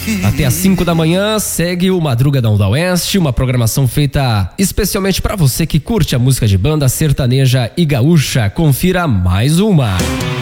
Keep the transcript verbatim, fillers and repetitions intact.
Até às cinco da manhã segue o Madrugadão da Oeste, uma programação feita especialmente pra você que curte a música de banda sertaneja e gaúcha. Confira mais uma.